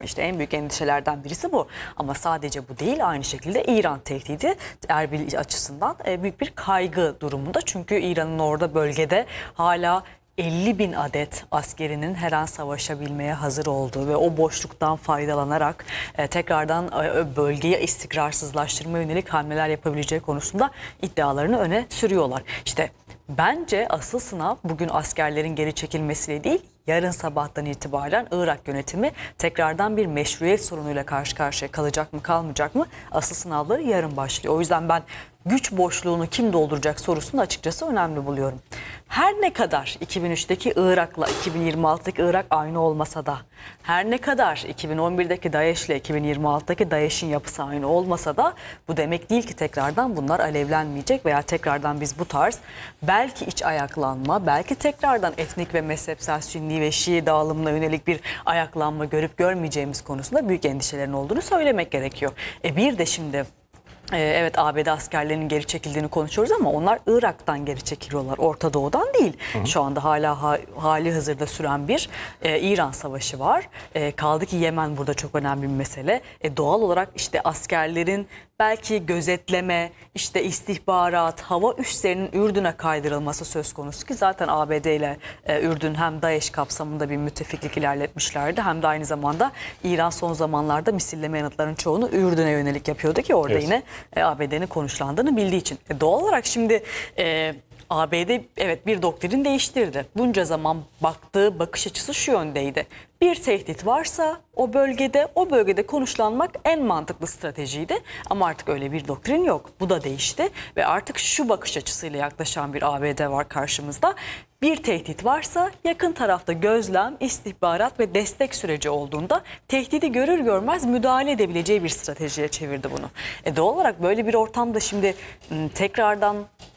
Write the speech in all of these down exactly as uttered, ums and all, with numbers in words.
İşte en büyük endişelerden birisi bu. Ama sadece bu değil, aynı şekilde İran tehdidi Erbil açısından büyük bir kaygı durumunda. Çünkü İran'ın orada bölgede hala elli bin adet askerinin her an savaşabilmeye hazır olduğu ve o boşluktan faydalanarak e, tekrardan e, bölgeye istikrarsızlaştırma yönelik hamleler yapabileceği konusunda iddialarını öne sürüyorlar. İşte bence asıl sınav bugün askerlerin geri çekilmesiyle değil, yarın sabahtan itibaren Irak yönetimi tekrardan bir meşruiyet sorunuyla karşı karşıya kalacak mı kalmayacak mı? Asıl sınavları yarın başlıyor. O yüzden ben güç boşluğunu kim dolduracak sorusunu açıkçası önemli buluyorum. Her ne kadar iki bin üçteki Irak'la iki bin yirmi altıdaki Irak aynı olmasa da, her ne kadar iki bin on birdeki DAEŞ'le iki bin yirmi altıdaki DAEŞ'in yapısı aynı olmasa da bu demek değil ki tekrardan bunlar alevlenmeyecek veya tekrardan biz bu tarz belki iç ayaklanma, belki tekrardan etnik ve mezhepsel Sünni ve Şii dağılımına yönelik bir ayaklanma görüp görmeyeceğimiz konusunda büyük endişelerin olduğunu söylemek gerekiyor. E bir de şimdi evet, A B D askerlerinin geri çekildiğini konuşuyoruz ama onlar Irak'tan geri çekiliyorlar. Orta Doğu'dan değil. Hı hı. Şu anda hala ha, hali hazırda süren bir e, İran savaşı var. E, kaldı ki Yemen burada çok önemli bir mesele. E, doğal olarak işte askerlerin belki gözetleme, işte istihbarat, hava üslerinin Ürdün'e kaydırılması söz konusu ki zaten A B D ile e, Ürdün hem DAEŞ kapsamında bir müttefiklik ilerletmişlerdi hem de aynı zamanda İran son zamanlarda misilleme yanıtların çoğunu Ürdün'e yönelik yapıyordu ki orada evet. yine e, A B D'nin konuşlandığını bildiği için. E, doğal olarak şimdi e, A B D evet bir doktrin değiştirdi. Bunca zaman baktığı bakış açısı şu yöndeydi. Bir tehdit varsa o bölgede, o bölgede konuşlanmak en mantıklı stratejiydi. Ama artık öyle bir doktrin yok. Bu da değişti ve artık şu bakış açısıyla yaklaşan bir A B D var karşımızda. Bir tehdit varsa yakın tarafta gözlem, istihbarat ve destek süreci olduğunda tehdidi görür görmez müdahale edebileceği bir stratejiye çevirdi bunu. E doğal olarak böyle bir ortamda şimdi tekrardan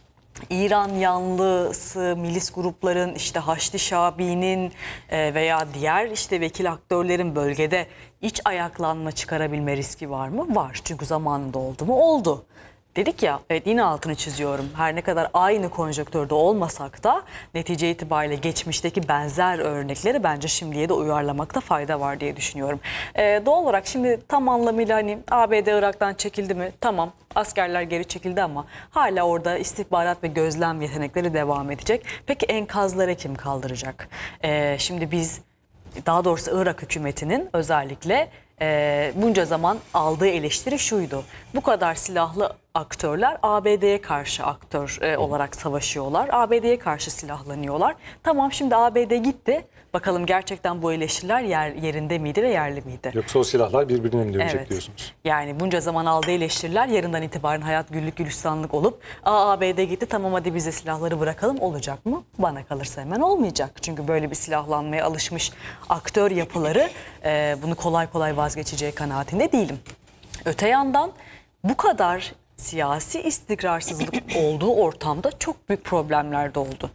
İran yanlısı milis grupların, işte Haçlı Şabi'nin veya diğer işte vekil aktörlerin bölgede iç ayaklanma çıkarabilme riski var mı? Var. Çünkü zamanında oldu mu? Oldu. Dedik ya, evet, yine altını çiziyorum. Her ne kadar aynı konjonktürde olmasak da netice itibariyle geçmişteki benzer örnekleri bence şimdiye de uyarlamakta fayda var diye düşünüyorum. Ee, doğal olarak şimdi tam anlamıyla hani A B D Irak'tan çekildi mi? Tamam, askerler geri çekildi ama hala orada istihbarat ve gözlem yetenekleri devam edecek. Peki enkazları kim kaldıracak? Ee, şimdi biz, daha doğrusu Irak hükümetinin özellikle e, bunca zaman aldığı eleştiri şuydu. Bu kadar silahlı aktörler A B D'ye karşı aktör e, olarak savaşıyorlar. A B D'ye karşı silahlanıyorlar. Tamam, şimdi A B D gitti. Bakalım gerçekten bu eleştiriler yer, yerinde miydi ve yerli miydi? Yoksa o silahlar birbirine mi dönecek evet. diyorsunuz? Yani bunca zaman aldığı eleştiriler yarından itibaren hayat güllük gülistanlık olup Aa, A B D gitti, tamam hadi bize silahları bırakalım olacak mı? Bana kalırsa hemen olmayacak. Çünkü böyle bir silahlanmaya alışmış aktör yapıları e, bunu kolay kolay vazgeçeceği kanaatinde değilim. Öte yandan bu kadar siyasi istikrarsızlık olduğu ortamda çok büyük problemler de oldu.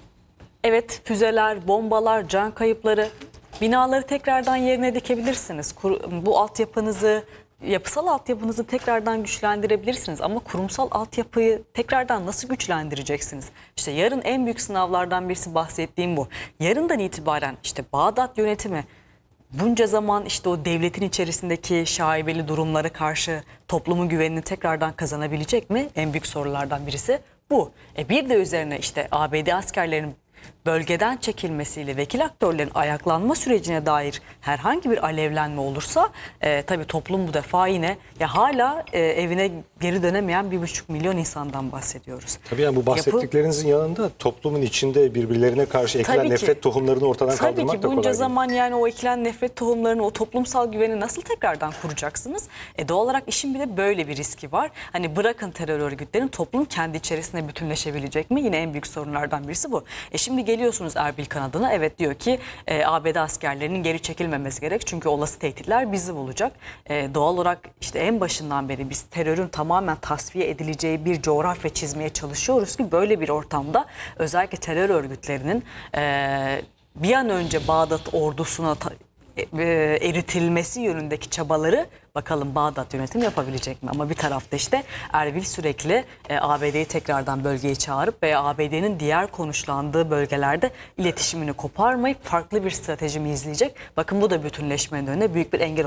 Evet, füzeler, bombalar, can kayıpları, binaları tekrardan yerine dikebilirsiniz. Bu altyapınızı, yapısal altyapınızı tekrardan güçlendirebilirsiniz. Ama kurumsal altyapıyı tekrardan nasıl güçlendireceksiniz? İşte yarın en büyük sınavlardan birisi bahsettiğim bu. Yarından itibaren işte Bağdat yönetimi bunca zaman işte o devletin içerisindeki şaibeli durumlara karşı toplumun güvenini tekrardan kazanabilecek mi? En büyük sorulardan birisi bu. E bir de üzerine işte A B D askerlerinin bölgeden çekilmesiyle vekil aktörlerin ayaklanma sürecine dair herhangi bir alevlenme olursa e, tabii toplum bu defa yine ya hala e, evine geri dönemeyen bir buçuk milyon insandan bahsediyoruz. Tabii yani bu bahsettiklerinizin Yapı, yanında toplumun içinde birbirlerine karşı ekilen ki, nefret tohumlarını ortadan tabii kaldırmak ki, da kolay bunca değil. zaman yani o ekilen nefret tohumlarını, o toplumsal güveni nasıl tekrardan kuracaksınız? E doğal olarak işin bir de böyle bir riski var. Hani bırakın terör örgütlerin, toplum kendi içerisinde bütünleşebilecek mi? Yine en büyük sorunlardan birisi bu. E şimdi geliyorsunuz Erbil kanadına, evet diyor ki e, A B D askerlerinin geri çekilmemesi gerek çünkü olası tehditler bizi bulacak. E, doğal olarak işte en başından beri biz terörün tamamen tasfiye edileceği bir coğrafya çizmeye çalışıyoruz ki böyle bir ortamda özellikle terör örgütlerinin e, bir an önce Bağdat ordusuna e, eritilmesi yönündeki çabaları bakalım Bağdat yönetimi yapabilecek mi? Ama bir tarafta işte Erbil sürekli e, A B D'yi tekrardan bölgeye çağırıp ve A B D'nin diğer konuşlandığı bölgelerde iletişimini koparmayıp farklı bir strateji mi izleyecek? Bakın bu da bütünleşmenin önüne büyük bir engel